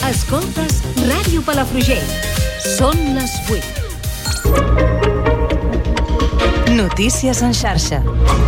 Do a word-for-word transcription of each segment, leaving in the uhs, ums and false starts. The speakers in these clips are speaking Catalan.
Escoltes Ràdio Palafrugell. Són les vuit. Notícies en xarxa.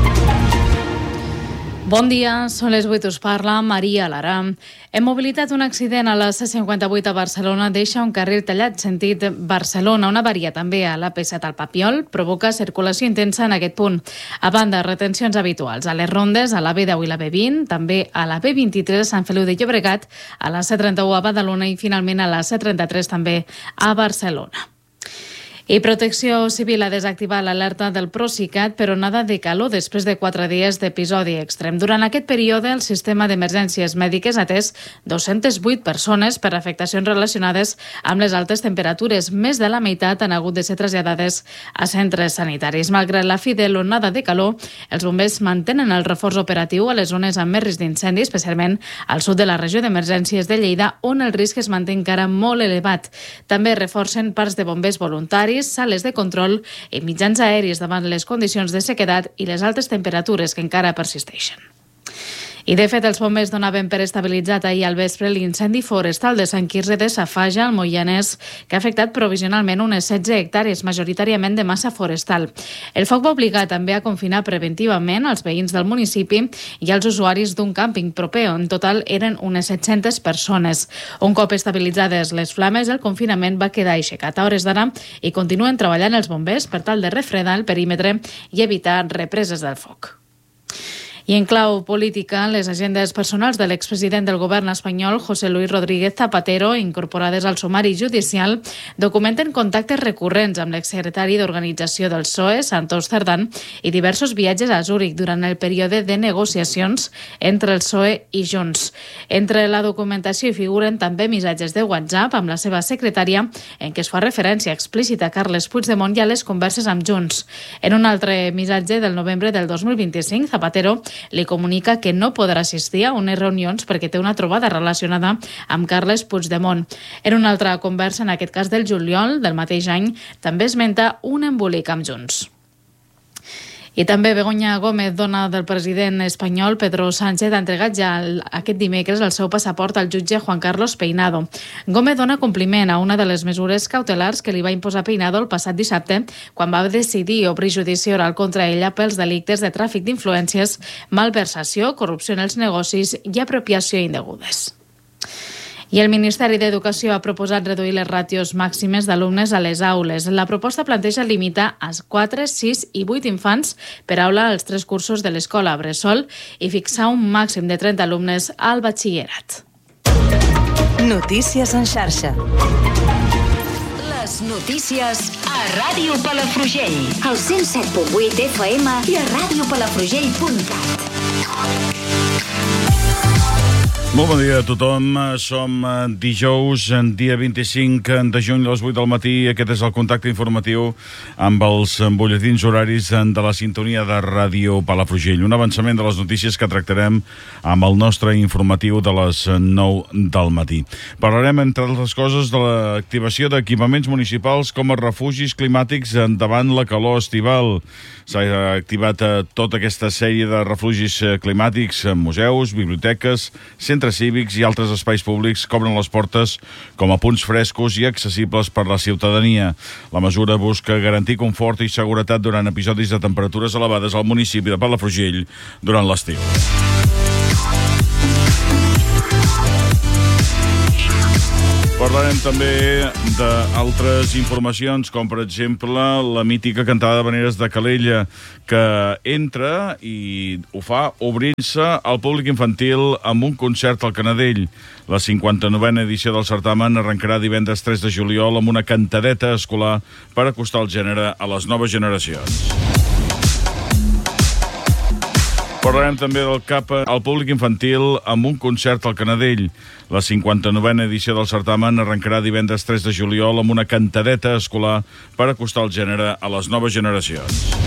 Bon dia, són les vuit, us parla Maria Lara. En mobilitat, un accident a la C cinquanta-vuit a Barcelona deixa un carril tallat sentit Barcelona. Una avaria també a l'A P set al Papiol provoca circulació intensa en aquest punt. A banda, retencions habituals a les rondes, a la B deu i la B vint, també a la B vint-i-tres a Sant Feliu de Llobregat, a la C trenta-u a Badalona i finalment a la C trenta-tres també a Barcelona. I Protecció Civil ha desactivat l'alerta del Procicat per onada de calor després de quatre dies d'episodi extrem. Durant aquest període, el sistema d'emergències mèdiques ha atès dues-centes vuit persones per afectacions relacionades amb les altes temperatures. Més de la meitat han hagut de ser traslladades a centres sanitaris. Malgrat la fi de l'onada de calor, els bombers mantenen el reforç operatiu a les zones amb més risc d'incendi, especialment al sud de la regió d'emergències de Lleida, on el risc es manté encara molt elevat. També reforcen parcs de bombers voluntaris, sales de control i mitjans aèris davant les condicions de sequedat i les altes temperatures que encara persisteixen. I, de fet, els bombers donaven per estabilitzat ahir al vespre l'incendi forestal de Sant Quirze de Safaja, al Moianès, que ha afectat provisionalment unes setze hectàrees, majoritàriament de massa forestal. El foc va obligar també a confinar preventivament els veïns del municipi i els usuaris d'un càmping proper, on en total eren unes set-centes persones. Un cop estabilitzades les flames, el confinament va quedar aixecat a hores d'ara i continuen treballant els bombers per tal de refredar el perímetre i evitar represes del foc. I en clau política, les agendes personals de l'expresident del govern espanyol, José Luis Rodríguez Zapatero, incorporades al sumari judicial, documenten contactes recurrents amb l'exsecretari d'Organització del P S O E, Santos Cerdán, i diversos viatges a Zúrich durant el període de negociacions entre el P S O E i Junts. Entre la documentació hi figuren també missatges de WhatsApp amb la seva secretària en què es fa referència explícita a Carles Puigdemont i a les converses amb Junts. En un altre missatge del novembre del dos mil vint-i-cinc, Zapatero li comunica que no podrà assistir a unes reunions perquè té una trobada relacionada amb Carles Puigdemont. En una altra conversa, en aquest cas del juliol del mateix any, també esmenta un embolic amb Junts. I també Begoña Gómez, dona del president espanyol Pedro Sánchez, ha entregat ja aquest dimecres el seu passaport al jutge Juan Carlos Peinado. Gómez dona compliment a una de les mesures cautelars que li va imposar Peinado el passat dissabte, quan va decidir obrir judici oral contra ella pels delictes de tràfic d'influències, malversació, corrupció en els negocis i apropiació indegudes. I el Ministeri d'Educació ha proposat reduir les ràtios màximes d'alumnes a les aules. La proposta planteja limitar als quatre, sis i vuit infants per aula als tres cursos de l'escola bressol i fixar un màxim de trenta alumnes al batxillerat. Notícies en xarxa. Les notícies a Ràdio Palafrugell. Al cent set punt vuit F M i a ràdio palafrugell punt cat. Molt bon dia a tothom. Som dijous, dia vint-i-cinc de juny a les vuit del matí. Aquest és el contacte informatiu amb els butlletins horaris de la sintonia de Ràdio Palafrugell. Un avançament de les notícies que tractarem amb el nostre informatiu de les nou del matí. Parlarem, entre altres coses, de l'activació d'equipaments municipals com a refugis climàtics davant la calor estival. S'ha activat tota aquesta sèrie de refugis climàtics, museus, biblioteques, centres cívics i altres espais públics que obren les portes com a punts frescos i accessibles per la ciutadania. La mesura busca garantir confort i seguretat durant episodis de temperatures elevades al municipi de Palafrugell durant l'estiu. Parlarem també d'altres informacions, com per exemple la mítica cantada d'havaneres de Calella, que entra i ho fa obrint-se al públic infantil amb un concert al Canadell. La cinquanta-novena edició del certamen arrencarà divendres tres de juliol amb una cantadeta escolar per acostar el gènere a les noves generacions. Parlarem també del C A P al públic infantil amb un concert al Canadell. La cinquanta-novena edició del certamen arrencarà divendres tres de juliol amb una cantadeta escolar per acostar el gènere a les noves generacions.